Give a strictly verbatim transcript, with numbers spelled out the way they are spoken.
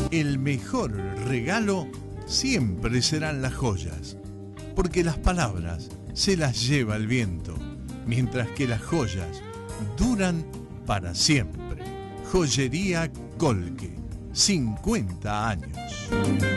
El mejor regalo siempre serán las joyas, porque las palabras se las lleva el viento, mientras que las joyas duran para siempre. Joyería Colque, cincuenta años.